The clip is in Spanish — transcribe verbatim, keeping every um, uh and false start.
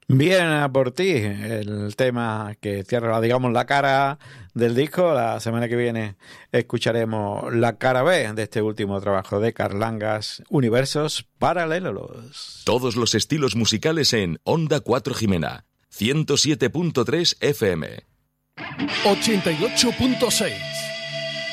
Bien a por ti, el tema que cierra, digamos, la cara del disco. La semana que viene escucharemos la cara B de este último trabajo de Carlangas, Universos Paralelos. Todos los estilos musicales en Onda cuatro Jimena, ciento siete punto tres F M. ochenta y ocho punto seis.